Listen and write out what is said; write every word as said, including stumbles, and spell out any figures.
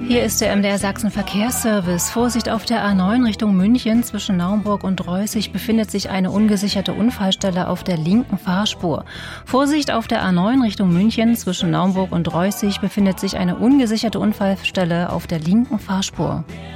Hier ist der M D R Sachsen Verkehrsservice. Vorsicht auf der A neun Richtung München. Zwischen Naumburg und Reußig befindet sich eine ungesicherte Unfallstelle auf der linken Fahrspur. Vorsicht auf der A neun Richtung München. Zwischen Naumburg und Reußig befindet sich eine ungesicherte Unfallstelle auf der linken Fahrspur.